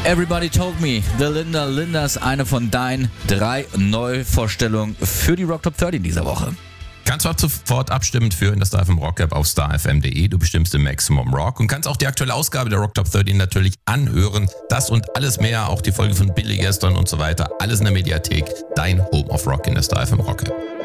Everybody Told Me, The Linda. Linda ist eine von deinen 3 Neuvorstellungen für die Rock Top 30 dieser Woche. Kannst du ab sofort abstimmend für in der Star FM Rock App auf starfm.de. Du bestimmst im Maximum Rock und kannst auch die aktuelle Ausgabe der Rock Top 30 natürlich anhören. Das und alles mehr, auch die Folge von Billy gestern und so weiter. Alles in der Mediathek. Dein Home of Rock in der Star FM Rock App.